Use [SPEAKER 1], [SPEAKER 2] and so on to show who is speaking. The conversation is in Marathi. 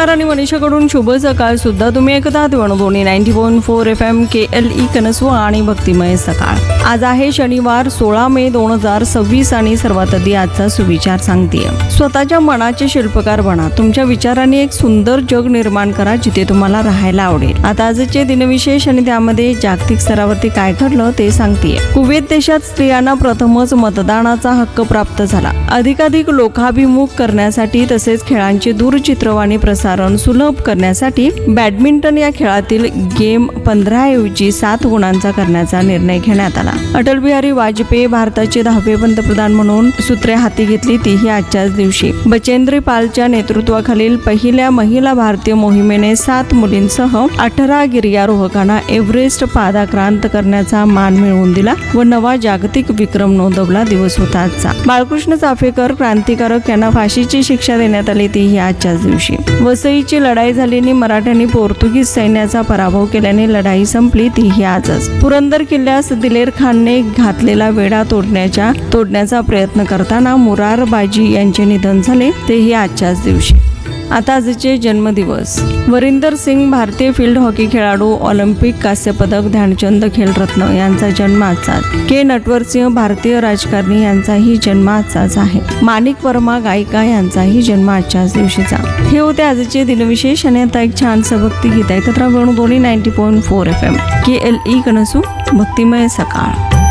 [SPEAKER 1] नमस्कार आणि मनीषाकडून शुभ सकाळ सुद्धा तुम्ही ऐकता दोन्ही 90.4 FM KLE कनसू आणि भक्तिमय सकाळ. आज आहे शनिवार 16 मे 2026 आणि सर्वात आधी आजचा सुविचार सांगतेय. स्वतःच्या मनाचे शिल्पकार बना. तुमच्या विचारांनी एक सुंदर जग निर्माण करा जिथे तुम्हाला राहायला आवडेल. आता आजचे दिनविशेष आणि त्यामध्ये जागतिक स्तरावरती काय घडलं ते सांगतेय. कुवेत देशात स्त्रियांना प्रथमच मतदानाचा हक्क प्राप्त झाला. अधिकाधिक लोकाभिमुख करण्यासाठी तसेच खेळांची दूरचित्रवाणी प्रसारण सुलभ करण्यासाठी बॅडमिंटन या खेळातील गेम 15 ऐवजी 7 गुणांचा करण्याचा निर्णय घेण्यात आला. अटल बिहारी वाजपेयी भारताचे 10वे पंतप्रधान म्हणून सूत्रे हाती घेतली, तीही आजच्याच दिवशी. बचेंद्री पालच्या नेतृत्वाखालील पहिल्या महिला भारतीय मोहिमेने 7 मुलींसह 18 गिर्यारोहकांना एव्हरेस्ट पादाक्रांत करण्याचा मान मिळवून दिला व नवा जागतिक विक्रम नोंदवला दिवस होता आजचा. बाळकृष्ण चाफेकर क्रांतिकारक यांना फाशीची शिक्षा देण्यात आली, तीही आजच्याच दिवशी. वसईची लढाई झाल्याने मराठ्यांनी पोर्तुगीज सैन्याचा पराभव केल्याने लढाई संपली, तीही आजच. पुरंदर किल्ल्यास दिलेर खानने घातलेला वेढा तोडण्याचा प्रयत्न करताना मुरारबाजी यांचे निधन झाले, तेही आजच्याच दिवशी. आता आजचे जन्मदिवस. वरिंदर सिंग भारतीय फील्ड हॉकी खेळाडू, ऑलिम्पिक कांस्य पदक, ध्यानचंद खेलरत्न यांचा जन्म आजचाच. के नटवरसिंह भारतीय राजकारणी यांचाही जन्म आजचाच आहे. माणिक वर्मा गायिका यांचाही जन्म आजच्याच दिवशीचा. हे होते आजचे दिनविशेष आणि आता एक छानसं भक्तिगीत ऐकत राहा. दोन्ही 90.4 FM KLE कनसू भक्तिमय सकाळ.